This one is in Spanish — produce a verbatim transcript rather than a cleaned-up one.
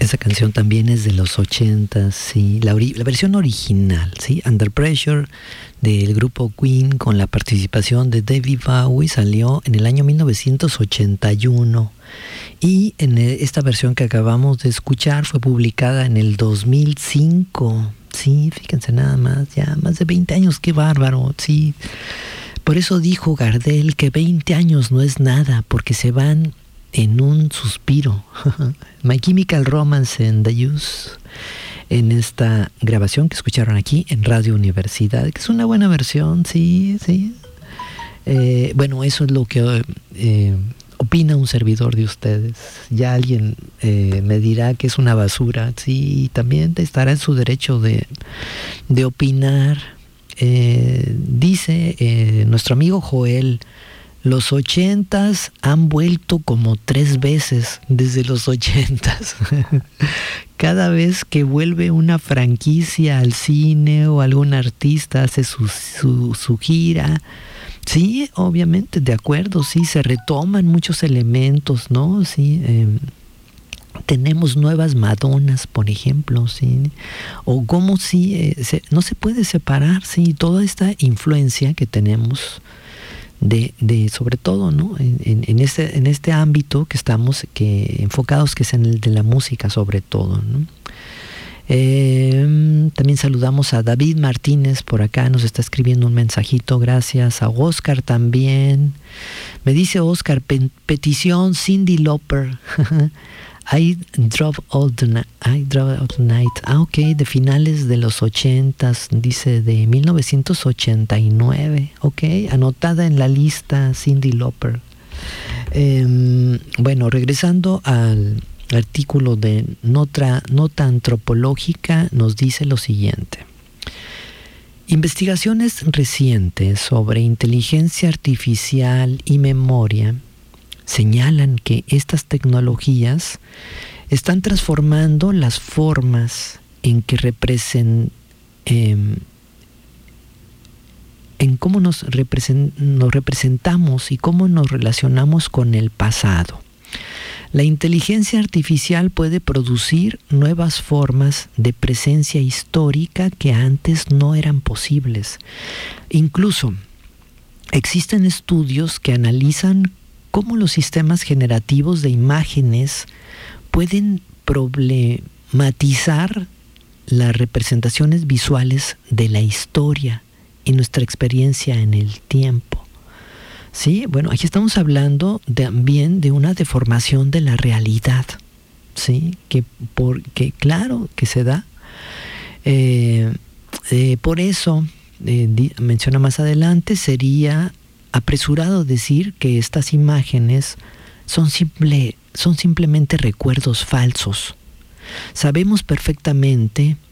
Esa canción también es de los ochentas, sí, la, ori- la versión original, sí, Under Pressure del grupo Queen con la participación de David Bowie salió en el año mil novecientos ochenta y uno y en esta versión que acabamos de escuchar fue publicada en el dos mil cinco, sí, fíjense nada más, ya más de veinte años, qué bárbaro, sí. Por eso dijo Gardel que veinte años no es nada, porque se van en un suspiro. My Chemical Romance and the Use, en esta grabación que escucharon aquí en Radio Universidad, que es una buena versión, sí, sí. Eh, bueno, eso es lo que eh, opina un servidor de ustedes. Ya alguien eh, me dirá que es una basura, sí, también estará en su derecho de, de opinar. Eh, dice eh, nuestro amigo Joel, los ochentas han vuelto como tres veces desde los ochentas. Cada vez que vuelve una franquicia al cine o algún artista hace su, su, su gira, sí, obviamente, de acuerdo, sí, se retoman muchos elementos, ¿no? Sí, eh, tenemos nuevas Madonas, por ejemplo, sí, o como si eh, se, no se puede separar, sí, toda esta influencia que tenemos de, de sobre todo, ¿no? En, en, en este en este ámbito que estamos que enfocados, que es en el de la música sobre todo, ¿no? Eh, también saludamos a David Martínez por acá, nos está escribiendo un mensajito, gracias. A Oscar también, me dice Oscar, pe- petición Cyndi Lauper. I Drove All the Night, I Drove All the Night, ah ok, de finales de los ochentas, dice de mil novecientos ochenta y nueve, ok, anotada en la lista Cyndi Lauper. Eh, bueno, regresando al artículo de Nota, Nota Antropológica, nos dice lo siguiente. Investigaciones recientes sobre inteligencia artificial y memoria señalan que estas tecnologías están transformando las formas en que represent, eh, en cómo nos, represent, nos representamos y cómo nos relacionamos con el pasado. La inteligencia artificial puede producir nuevas formas de presencia histórica que antes no eran posibles. Incluso existen estudios que analizan cómo los sistemas generativos de imágenes pueden problematizar las representaciones visuales de la historia y nuestra experiencia en el tiempo. Sí, bueno, aquí estamos hablando también de una deformación de la realidad, sí, que porque claro que se da. Eh, eh, por eso eh, di, menciona más adelante, sería apresurado decir que estas imágenes son simple, son simplemente recuerdos falsos. Sabemos perfectamente